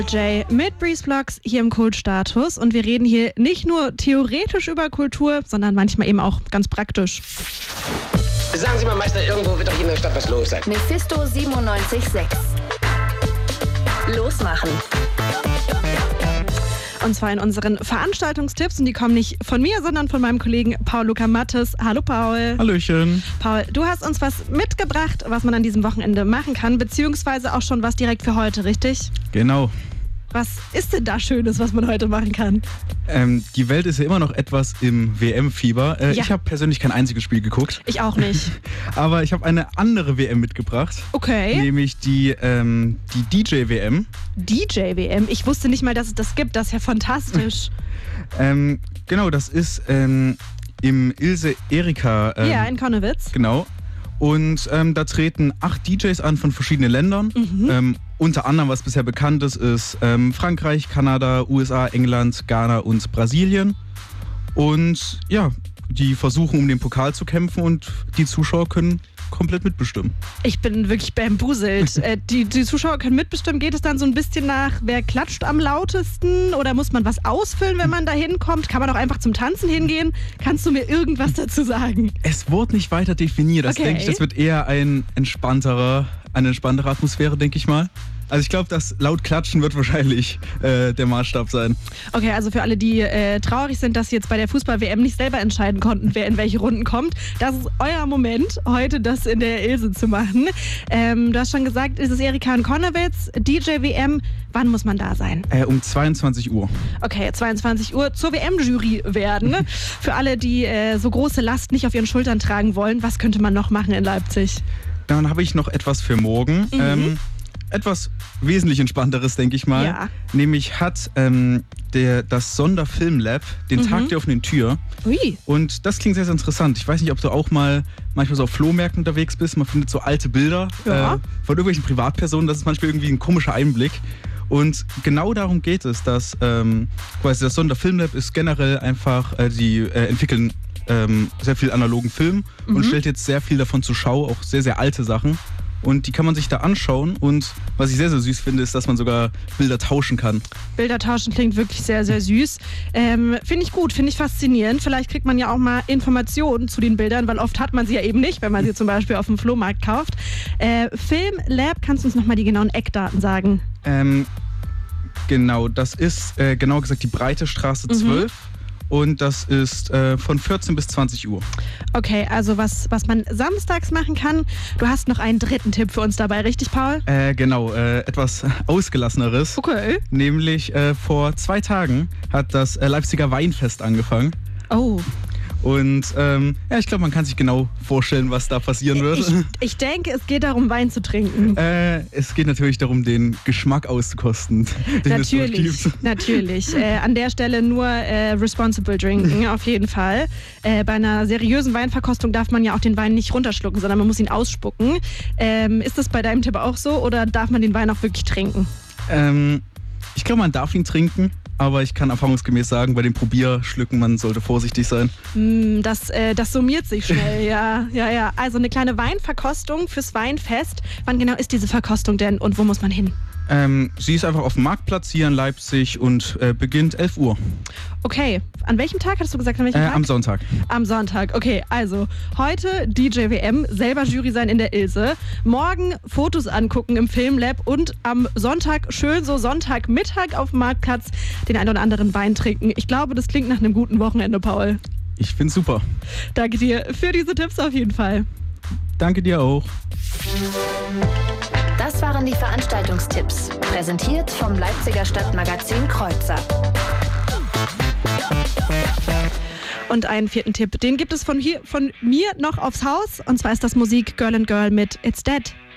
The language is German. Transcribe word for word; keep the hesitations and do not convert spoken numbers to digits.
Jay mit Breeze Vlogs hier im Kultstatus und wir reden hier nicht nur theoretisch über Kultur, sondern manchmal eben auch ganz praktisch. Sagen Sie mal, Meister, irgendwo wird doch hier in der Stadt was los sein. Mephisto siebenundneunzig Komma sechs. Losmachen. Und zwar in unseren Veranstaltungstipps. Und die kommen nicht von mir, sondern von meinem Kollegen Paul Luca Mattes. Hallo Paul. Hallöchen. Paul, du hast uns was mitgebracht, was man an diesem Wochenende machen kann, beziehungsweise auch schon was direkt für heute, richtig? Genau. Was ist denn da Schönes, was man heute machen kann? Ähm, die Welt ist ja immer noch etwas im W M-Fieber. Äh, Ja. Ich habe persönlich kein einziges Spiel geguckt. Ich auch nicht. Aber ich habe eine andere W M mitgebracht. Okay. Nämlich die, ähm, die D J-W M. D J-W M. Ich wusste nicht mal, dass es das gibt. Das ist ja fantastisch. Ähm, genau, das ist ähm, im Ilse Erika. Ähm, Ja, in Konnewitz. Genau. Und ähm, da treten acht D Js an von verschiedenen Ländern. Mhm. Ähm, unter anderem, was bisher bekannt ist, ist ähm, Frankreich, Kanada, U S A, England, Ghana und Brasilien. Und ja, die versuchen, um den Pokal zu kämpfen und die Zuschauer können komplett mitbestimmen. Ich bin wirklich bambuselt. äh, die, die Zuschauer können mitbestimmen. Geht es dann so ein bisschen nach, wer klatscht am lautesten? Oder muss man was ausfüllen, wenn man da hinkommt? Kann man auch einfach zum Tanzen hingehen? Kannst du mir irgendwas dazu sagen? Es wurde nicht weiter definiert. Das Okay. denke ich, das wird eher ein entspannterer, eine entspanntere Atmosphäre, denke ich mal. Also ich glaube, das laut Klatschen wird wahrscheinlich äh, der Maßstab sein. Okay, also für alle, die äh, traurig sind, dass sie jetzt bei der Fußball-W M nicht selber entscheiden konnten, wer in welche Runden kommt, das ist euer Moment, heute das in der Ilse zu machen. Ähm, du hast schon gesagt, es ist Erika in Konnewitz, D J-W M. Wann muss man da sein? Äh, um zweiundzwanzig Uhr. Okay, zweiundzwanzig Uhr zur W M-Jury werden. Für alle, die äh, so große Last nicht auf ihren Schultern tragen wollen, was könnte man noch machen in Leipzig? Dann habe ich noch etwas für morgen. Mhm. Ähm, etwas wesentlich entspannteres, denke ich mal. Ja. Nämlich hat ähm, der, das Sonderfilmlab den Mhm. Tag der offenen Tür. Ui. Und das klingt sehr, sehr interessant. Ich weiß nicht, ob du auch mal manchmal so auf Flohmärkten unterwegs bist. Man findet so alte Bilder Ja. äh, von irgendwelchen Privatpersonen. Das ist manchmal irgendwie ein komischer Einblick. Und genau darum geht es, dass ähm, quasi das Sonderfilmlab ist generell einfach, äh, die äh, entwickeln ähm, sehr viel analogen Film Mhm. und stellt jetzt sehr viel davon zur Schau, auch sehr, sehr alte Sachen. Und die kann man sich da anschauen. Und was ich sehr, sehr süß finde, ist, dass man sogar Bilder tauschen kann. Bilder tauschen klingt wirklich sehr, sehr süß. Ähm, finde ich gut, finde ich faszinierend. Vielleicht kriegt man ja auch mal Informationen zu den Bildern, weil oft hat man sie ja eben nicht, wenn man sie zum Beispiel auf dem Flohmarkt kauft. Äh, Filmlab, kannst du uns nochmal die genauen Eckdaten sagen? Ähm, genau, das ist äh, genau gesagt die Breite Straße zwölf. Und das ist äh, von vierzehn bis zwanzig Uhr. Okay, also was, was man samstags machen kann. Du hast noch einen dritten Tipp für uns dabei, richtig, Paul? Äh, genau, äh, etwas Ausgelasseneres. Okay. Nämlich äh, vor zwei Tagen hat das äh, Leipziger Weinfest angefangen. Oh, Und ähm, ja, ich glaube, man kann sich genau vorstellen, was da passieren wird. ich, ich denke, es geht darum, Wein zu trinken. Äh, es geht natürlich darum, den Geschmack auszukosten. Den es dort Natürlich, gibt. natürlich. Äh, an der Stelle nur äh, responsible drinken, auf jeden Fall. Äh, bei einer seriösen Weinverkostung darf man ja auch den Wein nicht runterschlucken, sondern man muss ihn ausspucken. Ähm, ist das bei deinem Tipp auch so oder darf man den Wein auch wirklich trinken? Ähm, ich glaube, man darf ihn trinken, aber ich kann erfahrungsgemäß sagen, bei den Probierschlücken, man sollte vorsichtig sein. Mm, das, äh, das summiert sich schnell, ja, ja, ja. Also eine kleine Weinverkostung fürs Weinfest. Wann genau ist diese Verkostung denn und wo muss man hin? Ähm, sie ist einfach auf dem Marktplatz hier in Leipzig und äh, beginnt elf Uhr. Okay, an welchem Tag hattest du gesagt? An welchem Äh, Tag? am Sonntag. Am Sonntag, okay. Also heute D J-W M, selber Jury sein in der Ilse. Morgen Fotos angucken im Filmlab und am Sonntag schön so Sonntagmittag auf dem Marktplatz den einen oder anderen Wein trinken. Ich glaube, das klingt nach einem guten Wochenende, Paul. Ich find's super. Danke dir für diese Tipps auf jeden Fall. Danke dir auch. Das waren die Veranstaltungstipps. Präsentiert vom Leipziger Stadtmagazin Kreuzer. Und einen vierten Tipp, den gibt es von, hier, von mir noch aufs Haus. Und zwar ist das Musik Girl and Girl mit It's Dead.